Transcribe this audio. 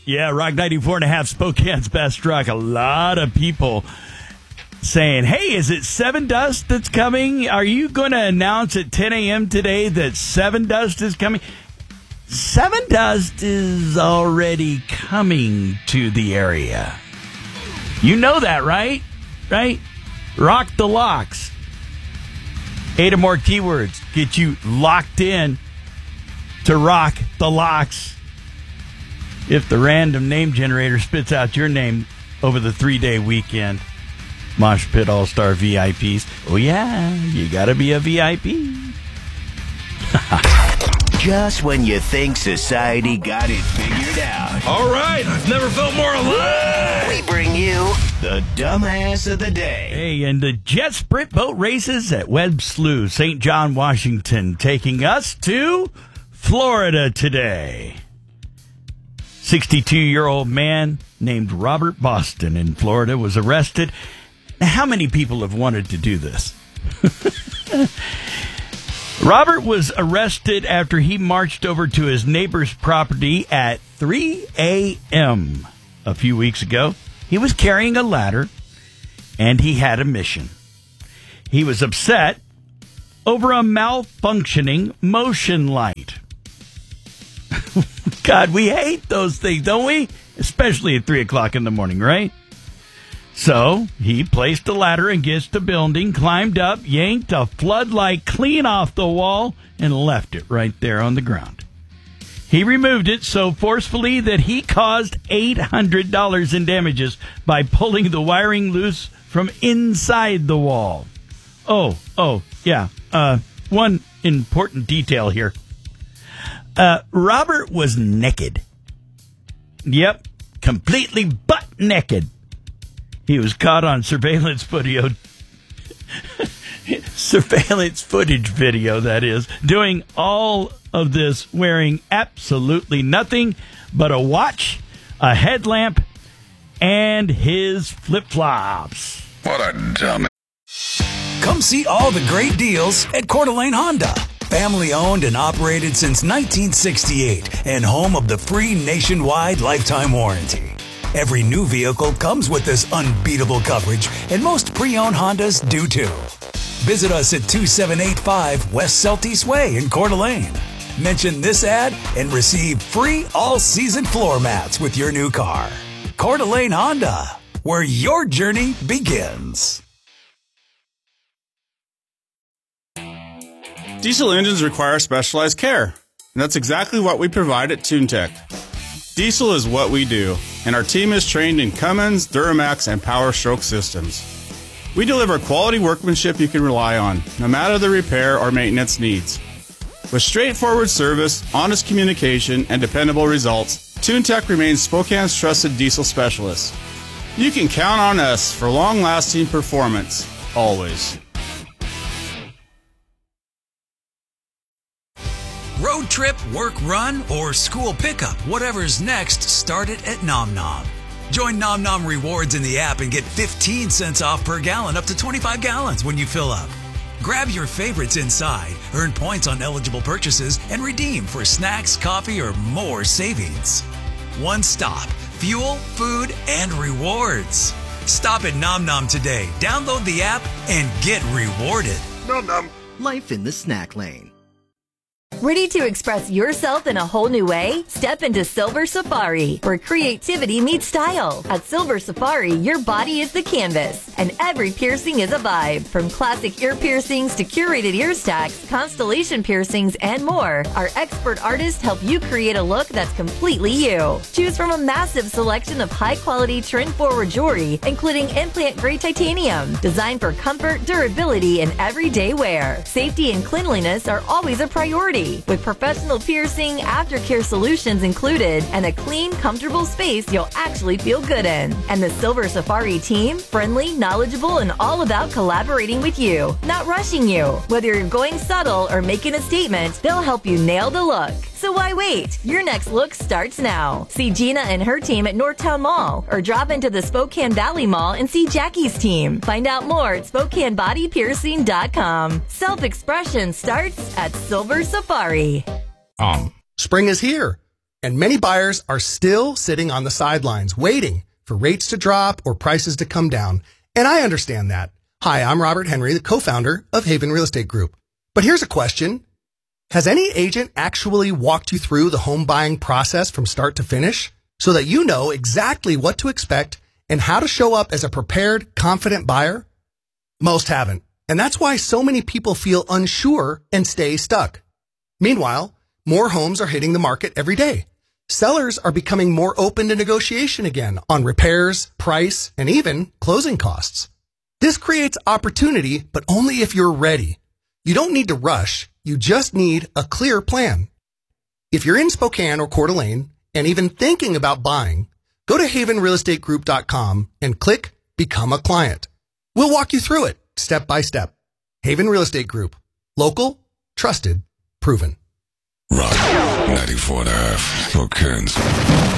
Yeah, Rock 94.5, Spokane's best rock. A lot of people saying, hey, is it Seven Dust that's coming? Are you going to announce at 10 a.m. today that Seven Dust is coming? Seven Dust is already coming to the area. You know that, right? Right? Rock the locks. 8 or more keywords get you locked in to rock the locks. If the random name generator spits out your name over the 3-day weekend. Mosh Pit All-Star VIPs. Oh, yeah, you got to be a VIP. Just when you think society got it figured out. All right, I've never felt more alive. We bring you the dumbass of the day. Hey, and the jet sprint boat races at Webb Slough, St. John, Washington, taking us to Florida today. 62-year-old man named Robert Boston in Florida was arrested. Now, how many people have wanted to do this? Robert was arrested after he marched over to his neighbor's property at 3 a.m. a few weeks ago. He was carrying a ladder, and he had a mission. He was upset over a malfunctioning motion light. God, we hate those things, don't we? Especially at 3 o'clock in the morning, right? So he placed the ladder against the building, climbed up, yanked a floodlight clean off the wall, and left it right there on the ground. He removed it so forcefully that he caused $800 in damages by pulling the wiring loose from inside the wall. Yeah. One important detail here. Robert was naked. Yep, completely butt naked. He was caught on surveillance footage video, that is, doing all of this wearing absolutely nothing but a watch, a headlamp, and his flip-flops. What a dumb. Come see all the great deals at Coeur d'Alene Honda. Family owned and operated since 1968 and home of the free nationwide lifetime warranty. Every new vehicle comes with this unbeatable coverage, and most pre-owned Hondas do too. Visit us at 2785 West Celtice Way in Coeur d'Alene. Mention this ad and receive free all-season floor mats with your new car. Coeur d'Alene Honda, where your journey begins. Diesel engines require specialized care, and that's exactly what we provide at TuneTech. Diesel is what we do, and our team is trained in Cummins, Duramax, and Power Stroke systems. We deliver quality workmanship you can rely on, no matter the repair or maintenance needs. With straightforward service, honest communication, and dependable results, TuneTech remains Spokane's trusted diesel specialist. You can count on us for long-lasting performance, always. Road trip, work run, or school pickup, whatever's next, start it at Nom Nom. Join Nom Nom Rewards in the app and get 15 cents off per gallon up to 25 gallons when you fill up. Grab your favorites inside, earn points on eligible purchases, and redeem for snacks, coffee, or more savings. One stop, fuel, food, and rewards. Stop at Nom Nom today, download the app, and get rewarded. Nom nom. Life in the snack lane. Ready to express yourself in a whole new way? Step into Silver Safari, where creativity meets style. At Silver Safari, your body is the canvas, and every piercing is a vibe. From classic ear piercings to curated ear stacks, constellation piercings, and more, our expert artists help you create a look that's completely you. Choose from a massive selection of high-quality trend-forward jewelry, including implant-grade titanium, designed for comfort, durability, and everyday wear. Safety and cleanliness are always a priority, with professional piercing, aftercare solutions included, and a clean, comfortable space you'll actually feel good in. And the Silver Safari team, friendly, knowledgeable, and all about collaborating with you, not rushing you. Whether you're going subtle or making a statement, they'll help you nail the look. So why wait? Your next look starts now. See Gina and her team at Northtown Mall, or drop into the Spokane Valley Mall and see Jackie's team. Find out more at SpokaneBodyPiercing.com. Self-expression starts at Silver Safari. Spring is here. and many buyers are still sitting on the sidelines waiting for rates to drop or prices to come down. And I understand that. Hi, I'm Robert Henry, the co-founder of Haven Real Estate Group. But here's a question. Has any agent actually walked you through the home buying process from start to finish so that you know exactly what to expect and how to show up as a prepared, confident buyer? Most haven't. And that's why so many people feel unsure and stay stuck. Meanwhile, more homes are hitting the market every day. Sellers are becoming more open to negotiation again on repairs, price, and even closing costs. This creates opportunity, but only if you're ready. You don't need to rush. You just need a clear plan. If you're in Spokane or Coeur d'Alene and even thinking about buying, go to havenrealestategroup.com and click Become a Client. We'll walk you through it step by step. Haven Real Estate Group. Local, trusted, proven. Rock 94.5 Spokane's